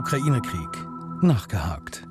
Ukraine-Krieg. Nachgehakt.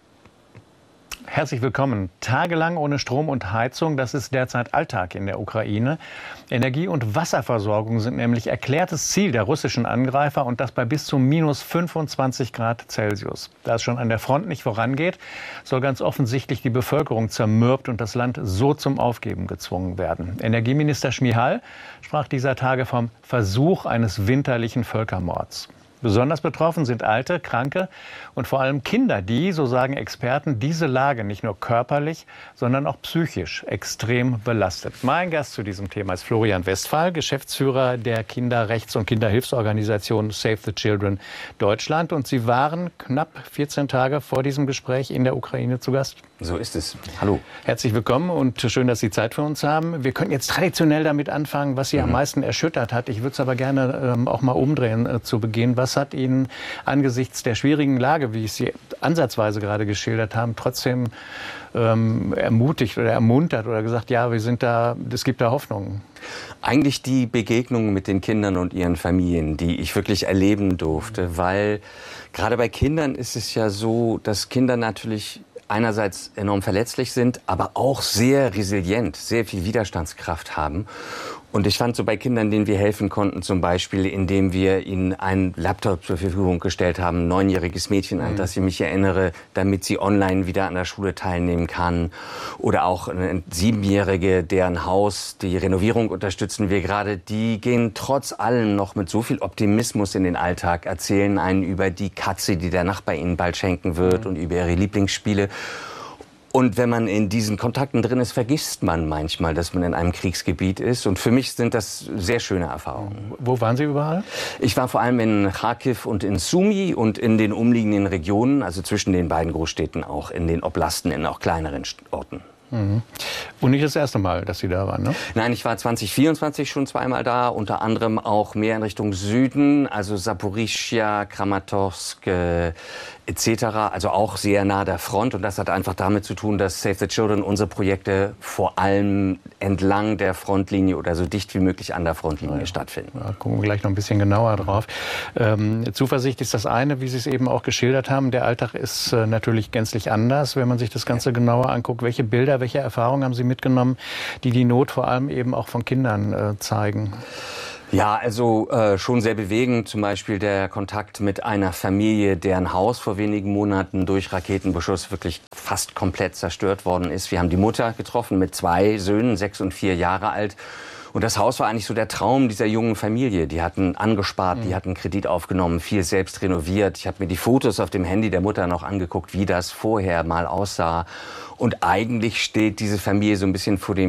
Herzlich willkommen. Tagelang ohne Strom und Heizung, das ist derzeit Alltag in der Ukraine. Energie- und Wasserversorgung sind nämlich erklärtes Ziel der russischen Angreifer und das bei bis zu minus 25 Grad Celsius. Da es schon an der Front nicht vorangeht, soll ganz offensichtlich die Bevölkerung zermürbt und das Land so zum Aufgeben gezwungen werden. Energieminister Šmihal sprach dieser Tage vom Versuch eines winterlichen Völkermords. Besonders betroffen sind Alte, Kranke und vor allem Kinder, die, so sagen Experten, diese Lage nicht nur körperlich, sondern auch psychisch extrem belastet. Mein Gast zu diesem Thema ist Florian Westphal, Geschäftsführer der Kinderrechts- und Kinderhilfsorganisation Save the Children Deutschland. Und Sie waren knapp 14 Tage vor diesem Gespräch in der Ukraine zu Gast. So ist es. Hallo. Herzlich willkommen und schön, dass Sie Zeit für uns haben. Wir könnten jetzt traditionell damit anfangen, was Sie am meisten erschüttert hat. Ich würde es aber gerne auch mal umdrehen zu Beginn. Was hat Ihnen angesichts der schwierigen Lage, wie ich sie ansatzweise gerade geschildert habe, trotzdem ermutigt oder ermuntert oder gesagt, ja, wir sind da, es gibt da Hoffnung? Eigentlich die Begegnungen mit den Kindern und ihren Familien, die ich wirklich erleben durfte, weil gerade bei Kindern ist es ja so, dass Kinder natürlich einerseits enorm verletzlich sind, aber auch sehr resilient, sehr viel Widerstandskraft haben. Und ich fand so bei Kindern, denen wir helfen konnten, zum Beispiel, indem wir ihnen einen Laptop zur Verfügung gestellt haben, ein 9-jähriges Mädchen, an das ich mich erinnere, damit sie online wieder an der Schule teilnehmen kann. Oder auch eine 7-jährige, deren Haus die Renovierung unterstützen wir gerade. Die gehen trotz allem noch mit so viel Optimismus in den Alltag, erzählen einen über die Katze, die der Nachbar ihnen bald schenken wird und über ihre Lieblingsspiele. Und wenn man in diesen Kontakten drin ist, vergisst man manchmal, dass man in einem Kriegsgebiet ist. Und für mich sind das sehr schöne Erfahrungen. Wo waren Sie überall? Ich war vor allem in Charkiw und in Sumy und in den umliegenden Regionen, also zwischen den beiden Großstädten auch, in den Oblasten, in auch kleineren Orten. Und nicht das erste Mal, dass Sie da waren, ne? Nein, ich war 2024 schon zweimal da, unter anderem auch mehr in Richtung Süden, also Saporischschja, Kramatorsk etc., also auch sehr nah der Front. Und das hat einfach damit zu tun, dass Save the Children unsere Projekte vor allem entlang der Frontlinie oder so dicht wie möglich an der Frontlinie stattfinden. Da gucken wir gleich noch ein bisschen genauer drauf. Zuversicht ist das eine, wie Sie es eben auch geschildert haben. Der Alltag ist natürlich gänzlich anders, wenn man sich das Ganze genauer anguckt. Welche Bilder, welche Erfahrungen haben Sie mitgenommen, die die Not vor allem eben auch von Kindern zeigen? Ja, also schon sehr bewegend. Zum Beispiel der Kontakt mit einer Familie, deren Haus vor wenigen Monaten durch Raketenbeschuss wirklich fast komplett zerstört worden ist. Wir haben die Mutter getroffen mit 2 Söhnen, 6 und 4 Jahre alt. Und das Haus war eigentlich so der Traum dieser jungen Familie. Die hatten angespart, die hatten Kredit aufgenommen, viel selbst renoviert. Ich habe mir die Fotos auf dem Handy der Mutter noch angeguckt, wie das vorher mal aussah. Und eigentlich steht diese Familie so ein bisschen vor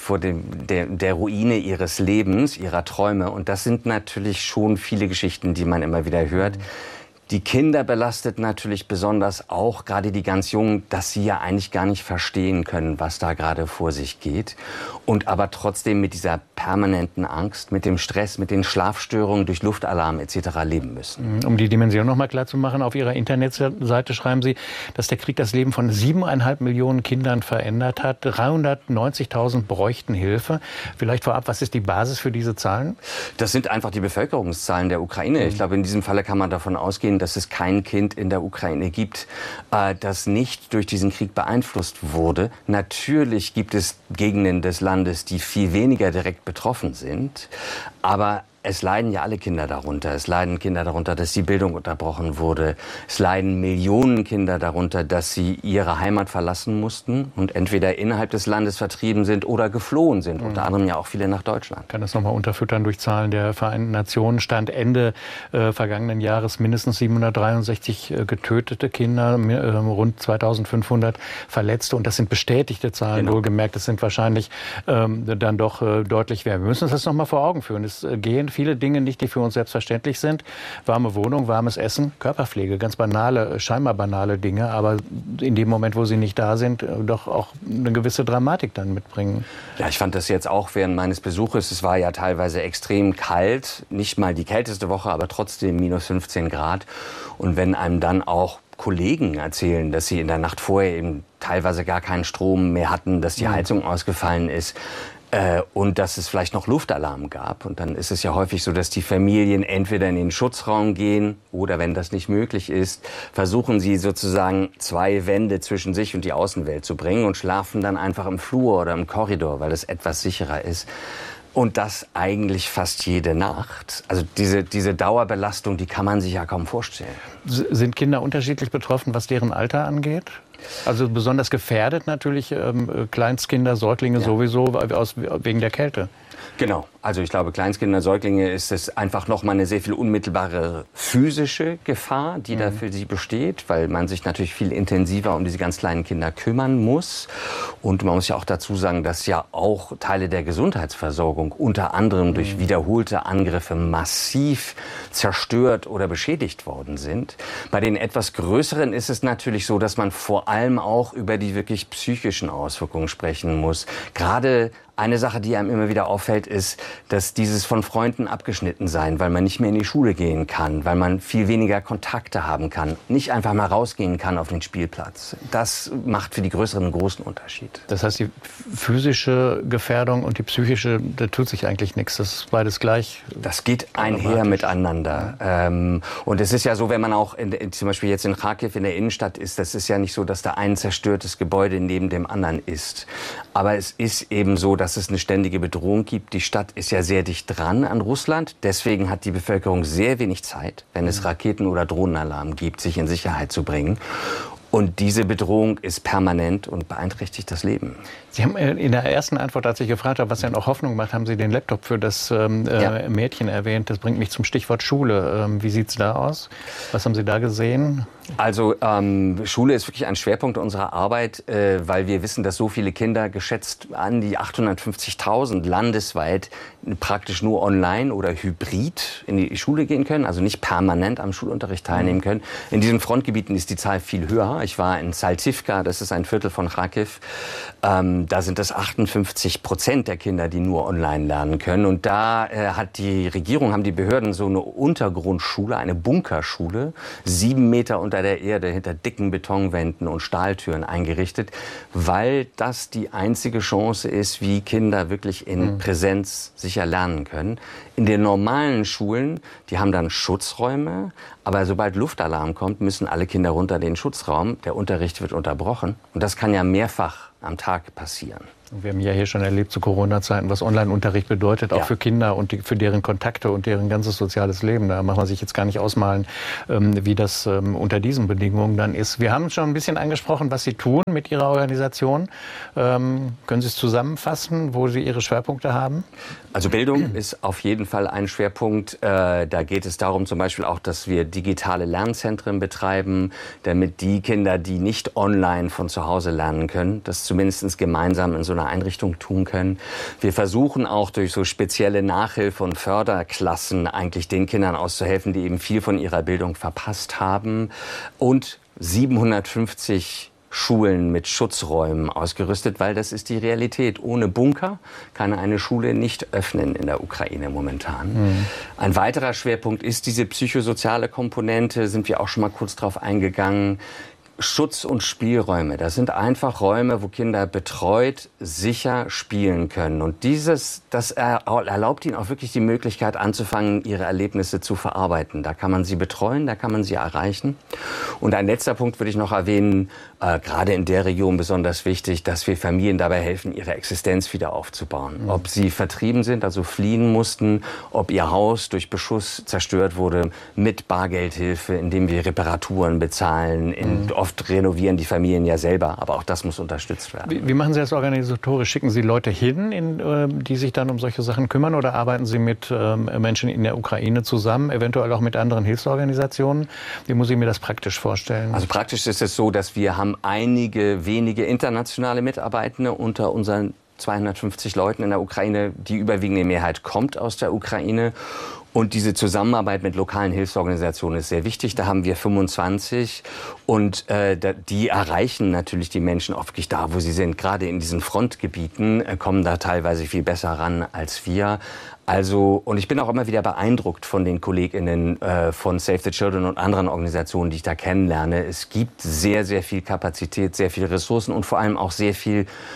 der Ruine ihres Lebens, ihrer Träume. Und das sind natürlich schon viele Geschichten, die man immer wieder hört. Die Kinder belastet natürlich besonders auch gerade die ganz Jungen, dass sie ja eigentlich gar nicht verstehen können, was da gerade vor sich geht. Und aber trotzdem mit dieser permanenten Angst, mit dem Stress, mit den Schlafstörungen durch Luftalarm etc. leben müssen. Um die Dimension noch mal klar zu machen, auf Ihrer Internetseite schreiben Sie, dass der Krieg das Leben von 7,5 Millionen Kindern verändert hat. 390.000 bräuchten Hilfe. Vielleicht vorab, was ist die Basis für diese Zahlen? Das sind einfach die Bevölkerungszahlen der Ukraine. Ich glaube, in diesem Falle kann man davon ausgehen, dass es kein Kind in der Ukraine gibt, das nicht durch diesen Krieg beeinflusst wurde. Natürlich gibt es Gegenden des Landes, die viel weniger direkt betroffen sind, aber es leiden ja alle Kinder darunter. Es leiden Kinder darunter, dass die Bildung unterbrochen wurde. Es leiden Millionen Kinder darunter, dass sie ihre Heimat verlassen mussten und entweder innerhalb des Landes vertrieben sind oder geflohen sind. Unter anderem ja auch viele nach Deutschland. Ich kann das noch mal unterfüttern durch Zahlen der Vereinten Nationen. Stand Ende vergangenen Jahres mindestens 763 getötete Kinder, rund 2500 Verletzte. Und das sind bestätigte Zahlen, wohlgemerkt. Das sind wahrscheinlich dann doch deutlich mehr. Wir müssen uns das noch mal vor Augen führen. Es gehen viele Dinge nicht, die für uns selbstverständlich sind. Warme Wohnung, warmes Essen, Körperpflege, ganz banale, scheinbar banale Dinge, aber in dem Moment, wo sie nicht da sind, doch auch eine gewisse Dramatik dann mitbringen. Ja, ich fand das jetzt auch während meines Besuches. Es war ja teilweise extrem kalt, nicht mal die kälteste Woche, aber trotzdem minus 15 Grad. Und wenn einem dann auch Kollegen erzählen, dass sie in der Nacht vorher eben teilweise gar keinen Strom mehr hatten, dass die Heizung ausgefallen ist, und dass es vielleicht noch Luftalarm gab. Und dann ist es ja häufig so, dass die Familien entweder in den Schutzraum gehen oder, wenn das nicht möglich ist, versuchen sie sozusagen 2 Wände zwischen sich und die Außenwelt zu bringen und schlafen dann einfach im Flur oder im Korridor, weil es etwas sicherer ist. Und das eigentlich fast jede Nacht. Also diese Dauerbelastung, die kann man sich ja kaum vorstellen. Sind Kinder unterschiedlich betroffen, was deren Alter angeht? Also besonders gefährdet natürlich Kleinstkinder, Säuglinge sowieso wegen der Kälte. Genau. Also ich glaube, Kleinstkinder, Säuglinge ist es einfach noch mal eine sehr viel unmittelbare physische Gefahr, die da für sie besteht, weil man sich natürlich viel intensiver um diese ganz kleinen Kinder kümmern muss. Und man muss ja auch dazu sagen, dass ja auch Teile der Gesundheitsversorgung unter anderem durch wiederholte Angriffe massiv zerstört oder beschädigt worden sind. Bei den etwas größeren ist es natürlich so, dass man vor allem auch über die wirklich psychischen Auswirkungen sprechen muss. Gerade eine Sache, die einem immer wieder auffällt, ist, dass dieses von Freunden abgeschnitten sein, weil man nicht mehr in die Schule gehen kann, weil man viel weniger Kontakte haben kann, nicht einfach mal rausgehen kann auf den Spielplatz. Das macht für die Größeren einen großen Unterschied. Das heißt, die physische Gefährdung und die psychische, da tut sich eigentlich nichts. Das ist beides gleich. Das geht einher miteinander. Und es ist ja so, wenn man auch zum Beispiel jetzt in Kharkiv in der Innenstadt ist, das ist ja nicht so, dass da ein zerstörtes Gebäude neben dem anderen ist. Aber es ist eben so, dass es eine ständige Bedrohung gibt. Die Stadt ist ja sehr dicht dran an Russland. Deswegen hat die Bevölkerung sehr wenig Zeit, wenn es Raketen- oder Drohnenalarm gibt, sich in Sicherheit zu bringen. Und diese Bedrohung ist permanent und beeinträchtigt das Leben. Sie haben in der ersten Antwort, als ich gefragt habe, was denn auch Hoffnung macht, haben Sie den Laptop für das Mädchen erwähnt. Das bringt mich zum Stichwort Schule. Wie sieht es da aus? Was haben Sie da gesehen? Also Schule ist wirklich ein Schwerpunkt unserer Arbeit, weil wir wissen, dass so viele Kinder, geschätzt an die 850.000 landesweit, praktisch nur online oder hybrid in die Schule gehen können, also nicht permanent am Schulunterricht teilnehmen können. In diesen Frontgebieten ist die Zahl viel höher. Ich war in Saltivka, das ist ein Viertel von Kharkiv. Da sind es 58% der Kinder, die nur online lernen können. Und da hat die Regierung, haben die Behörden so eine Untergrundschule, eine Bunkerschule, 7 Meter unter der Erde, hinter dicken Betonwänden und Stahltüren eingerichtet, weil das die einzige Chance ist, wie Kinder wirklich in Präsenz sicher lernen können. In den normalen Schulen, die haben dann Schutzräume, aber sobald Luftalarm kommt, müssen alle Kinder runter in den Schutzraum. Der Unterricht wird unterbrochen. Und das kann ja mehrfach am Tag passieren. Wir haben ja hier schon erlebt zu Corona-Zeiten, was Online-Unterricht bedeutet, auch für Kinder und für deren Kontakte und deren ganzes soziales Leben. Da macht man sich jetzt gar nicht ausmalen, wie das unter diesen Bedingungen dann ist. Wir haben schon ein bisschen angesprochen, was Sie tun mit Ihrer Organisation. Können Sie es zusammenfassen, wo Sie Ihre Schwerpunkte haben? Also Bildung ist auf jeden Fall ein Schwerpunkt. Da geht es darum zum Beispiel auch, dass wir digitale Lernzentren betreiben, damit die Kinder, die nicht online von zu Hause lernen können, das zumindest gemeinsam in so einer Einrichtung tun können. Wir versuchen auch durch so spezielle Nachhilfe- und Förderklassen eigentlich den Kindern auszuhelfen, die eben viel von ihrer Bildung verpasst haben. Und 750 Schulen mit Schutzräumen ausgerüstet, weil das ist die Realität. Ohne Bunker kann eine Schule nicht öffnen in der Ukraine momentan. Ein weiterer Schwerpunkt ist diese psychosoziale Komponente, sind wir auch schon mal kurz drauf eingegangen. Schutz- und Spielräume. Das sind einfach Räume, wo Kinder betreut, sicher spielen können. Und das erlaubt ihnen auch wirklich die Möglichkeit anzufangen, ihre Erlebnisse zu verarbeiten. Da kann man sie betreuen, da kann man sie erreichen. Und ein letzter Punkt würde ich noch erwähnen, gerade in der Region besonders wichtig, dass wir Familien dabei helfen, ihre Existenz wieder aufzubauen. Ob sie vertrieben sind, also fliehen mussten, ob ihr Haus durch Beschuss zerstört wurde, mit Bargeldhilfe, indem wir Reparaturen bezahlen, oft renovieren die Familien ja selber, aber auch das muss unterstützt werden. Wie machen Sie das organisatorisch? Schicken Sie Leute hin, die sich dann um solche Sachen kümmern, oder arbeiten Sie mit Menschen in der Ukraine zusammen, eventuell auch mit anderen Hilfsorganisationen? Wie muss ich mir das praktisch vorstellen? Also praktisch ist es so, dass wir haben einige wenige internationale Mitarbeitende unter unseren 250 Leuten in der Ukraine. Die überwiegende Mehrheit kommt aus der Ukraine. Und diese Zusammenarbeit mit lokalen Hilfsorganisationen ist sehr wichtig. Da haben wir 25 und die erreichen natürlich die Menschen auch wirklich da, wo sie sind. Gerade in diesen Frontgebieten kommen da teilweise viel besser ran als wir. Also, und ich bin auch immer wieder beeindruckt von den KollegInnen von Save the Children und anderen Organisationen, die ich da kennenlerne. Es gibt sehr, sehr viel Kapazität, sehr viele Ressourcen und vor allem auch sehr viel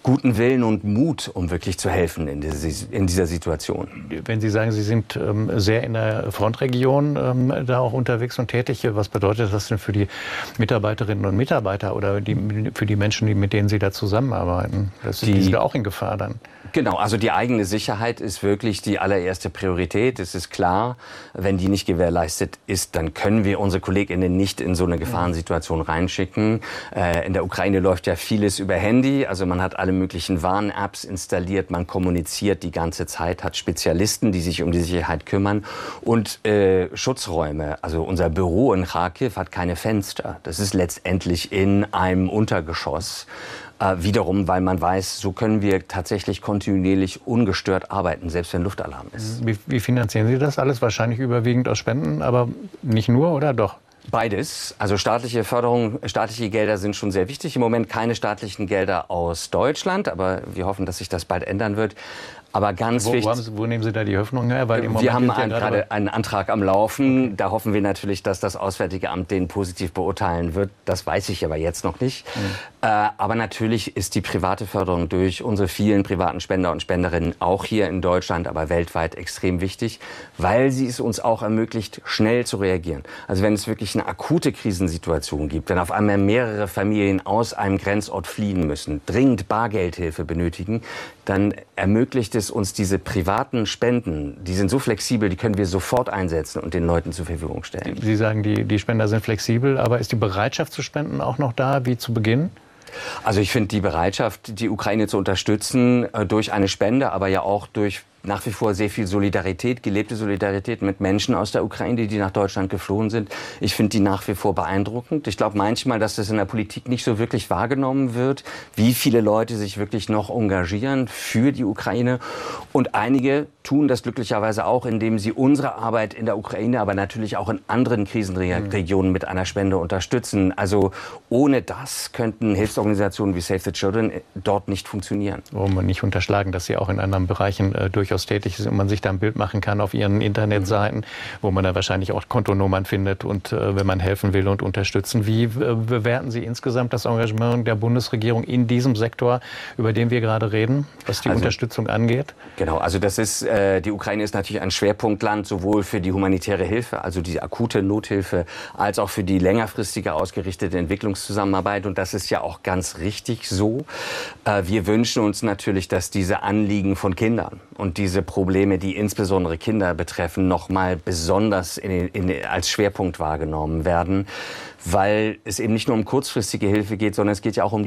guten Willen und Mut, um wirklich zu helfen in dieser Situation. Wenn Sie sagen, Sie sind sehr in der Frontregion da auch unterwegs und tätig, was bedeutet das denn für die Mitarbeiterinnen und Mitarbeiter oder für die Menschen, mit denen Sie da zusammenarbeiten? Die sind da auch in Gefahr dann. Genau, also die eigene Sicherheit ist wirklich die allererste Priorität. Es ist klar, wenn die nicht gewährleistet ist, dann können wir unsere KollegInnen nicht in so eine Gefahrensituation reinschicken. In der Ukraine läuft ja vieles über Handy, also man hat alle möglichen Warn-Apps installiert, man kommuniziert die ganze Zeit, hat Spezialisten, die sich um die Sicherheit kümmern und Schutzräume. Also unser Büro in Kharkiv hat keine Fenster. Das ist letztendlich in einem Untergeschoss. Wiederum, weil man weiß, so können wir tatsächlich kontinuierlich ungestört arbeiten, selbst wenn Luftalarm ist. Wie finanzieren Sie das alles? Wahrscheinlich überwiegend aus Spenden, aber nicht nur, oder doch? Beides. Also staatliche Förderung, staatliche Gelder sind schon sehr wichtig. Im Moment keine staatlichen Gelder aus Deutschland, aber wir hoffen, dass sich das bald ändern wird. Aber ganz wichtig. Wo nehmen Sie da die Hoffnung her? Weil wir haben gerade einen Antrag am Laufen. Okay. Da hoffen wir natürlich, dass das Auswärtige Amt den positiv beurteilen wird. Das weiß ich aber jetzt noch nicht. Aber natürlich ist die private Förderung durch unsere vielen privaten Spender und Spenderinnen auch hier in Deutschland, aber weltweit extrem wichtig, weil sie es uns auch ermöglicht, schnell zu reagieren. Also wenn es wirklich eine akute Krisensituation gibt, wenn auf einmal mehrere Familien aus einem Grenzort fliehen müssen, dringend Bargeldhilfe benötigen, dann ermöglicht es uns diese privaten Spenden, die sind so flexibel, die können wir sofort einsetzen und den Leuten zur Verfügung stellen. Sie sagen, die Spender sind flexibel, aber ist die Bereitschaft zu spenden auch noch da, wie zu Beginn? Also ich finde die Bereitschaft, die Ukraine zu unterstützen, durch eine Spende, aber ja auch durch nach wie vor sehr viel Solidarität, gelebte Solidarität mit Menschen aus der Ukraine, die nach Deutschland geflohen sind. Ich finde die nach wie vor beeindruckend. Ich glaube manchmal, dass das in der Politik nicht so wirklich wahrgenommen wird, wie viele Leute sich wirklich noch engagieren für die Ukraine. Und einige tun das glücklicherweise auch, indem sie unsere Arbeit in der Ukraine, aber natürlich auch in anderen Krisenregionen mit einer Spende unterstützen. Also ohne das könnten Hilfsorganisationen wie Save the Children dort nicht funktionieren. Wollen wir nicht unterschlagen, dass sie auch in anderen Bereichen durchaus tätig sind und man sich da ein Bild machen kann auf ihren Internetseiten, wo man da wahrscheinlich auch Kontonummern findet und wenn man helfen will und unterstützen. Wie bewerten Sie insgesamt das Engagement der Bundesregierung in diesem Sektor, über den wir gerade reden, was die Unterstützung angeht? Genau, also das ist, die Ukraine ist natürlich ein Schwerpunktland, sowohl für die humanitäre Hilfe, also die akute Nothilfe, als auch für die längerfristige ausgerichtete Entwicklungszusammenarbeit. Und das ist ja auch ganz richtig so. Wir wünschen uns natürlich, dass diese Anliegen von Kindern und diese Probleme, die insbesondere Kinder betreffen, noch mal besonders als Schwerpunkt wahrgenommen werden, weil es eben nicht nur um kurzfristige Hilfe geht, sondern es geht ja auch um die